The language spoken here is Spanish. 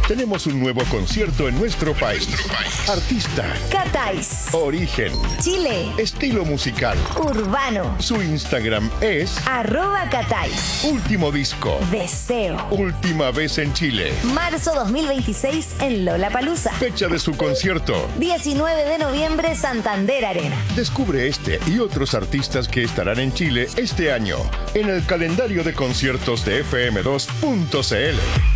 Tenemos un nuevo concierto en nuestro país. Artista. Catáis. Origen. Chile. Estilo musical. Urbano. Su Instagram es @Catáis. Último disco. Deseo. Última vez en Chile. Marzo 2026 en Lollapalooza. Fecha de su concierto. 19 de noviembre, Santander Arena. Descubre este y otros artistas que estarán en Chile este año en el calendario de conciertos de fm2.cl.